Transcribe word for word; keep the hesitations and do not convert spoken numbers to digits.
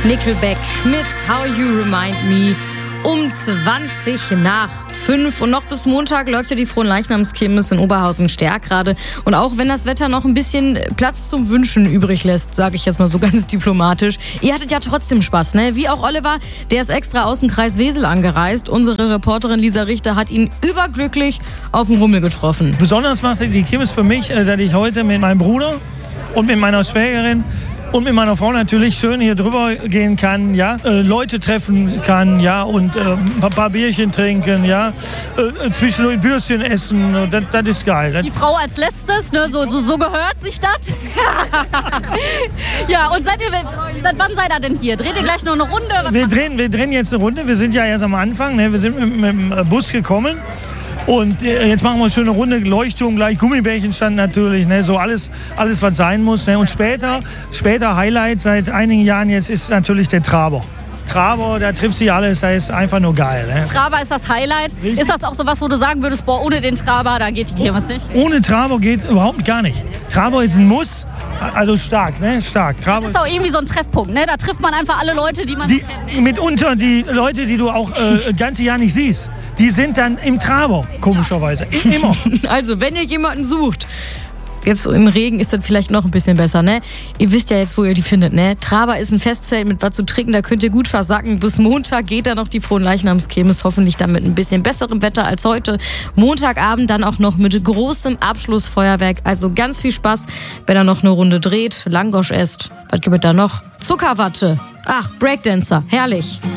Nickelback mit How You Remind Me um zwanzig nach fünf. Und noch bis Montag läuft ja die Fronleichnamskirmes in Oberhausen-Stärk gerade. Und auch wenn das Wetter noch ein bisschen Platz zum Wünschen übrig lässt, sage ich jetzt mal so ganz diplomatisch, ihr hattet ja trotzdem Spaß, ne? Wie auch Oliver, der ist extra aus dem Kreis Wesel angereist. Unsere Reporterin Lisa Richter hat ihn überglücklich auf dem Rummel getroffen. Besonders machte die Kirmes für mich, dass ich heute mit meinem Bruder und mit meiner Schwägerin und mit meiner Frau natürlich schön hier drüber gehen kann, ja, äh, Leute treffen kann, ja, und äh, ein paar Bierchen trinken, ja, äh, zwischendurch Würstchen essen, das, das ist geil. Die Frau als letztes, ne, so, so, so gehört sich das. Ja, und seid ihr, seit wann seid ihr denn hier? Dreht ihr gleich noch eine Runde? Was wir drehen, wir drehen jetzt eine Runde, wir sind ja erst am Anfang, ne, wir sind mit, mit dem Bus gekommen. Und jetzt machen wir eine schöne Runde, Leuchtturm gleich, Gummibärchen stand natürlich, ne, so alles, alles was sein muss. Ne. Und später, später Highlight seit einigen Jahren jetzt ist natürlich der Traber. Traber, da trifft sich alles, da ist einfach nur geil. Ne. Traber ist das Highlight. Richtig? Ist das auch so was, wo du sagen würdest, boah, ohne den Traber, da geht die Kirmes nicht? Ohne Traber geht überhaupt gar nicht. Traber ist ein Muss. Also stark, ne? Stark. Traber das ist auch irgendwie so ein Treffpunkt, ne? Da trifft man einfach alle Leute, die man die, so kennt. Ne? Mitunter die Leute, die du auch äh, das ganze Jahr nicht siehst, die sind dann im Traber, komischerweise. Immer. Also, wenn ihr jemanden sucht, jetzt so im Regen ist das vielleicht noch ein bisschen besser, ne? Ihr wisst ja jetzt, wo ihr die findet, ne? Traber ist ein Festzelt mit was zu trinken, da könnt ihr gut versacken. Bis Montag geht da noch die Fronleichnamskirmes, hoffentlich dann mit ein bisschen besserem Wetter als heute. Montagabend dann auch noch mit großem Abschlussfeuerwerk. Also ganz viel Spaß, wenn ihr noch eine Runde dreht, Langosch esst. Was gibt es da noch? Zuckerwatte. Ach, Breakdancer, herrlich.